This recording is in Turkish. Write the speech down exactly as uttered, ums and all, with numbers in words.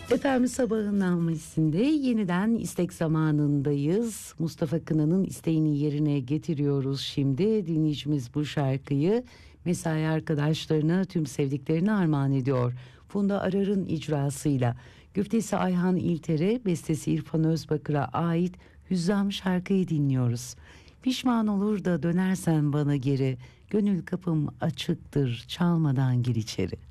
Efendim, sabahın namesinde yeniden istek zamanındayız. Mustafa Kına'nın isteğini yerine getiriyoruz şimdi. Dinleyicimiz bu şarkıyı mesai arkadaşlarına, tüm sevdiklerine armağan ediyor. Funda Arar'ın icrasıyla. Güftesi Ayhan İlter'e, bestesi İrfan Özbakır'a ait Hüzzam şarkıyı dinliyoruz. Pişman olur da dönersen bana geri, gönül kapım açıktır, çalmadan gir içeri.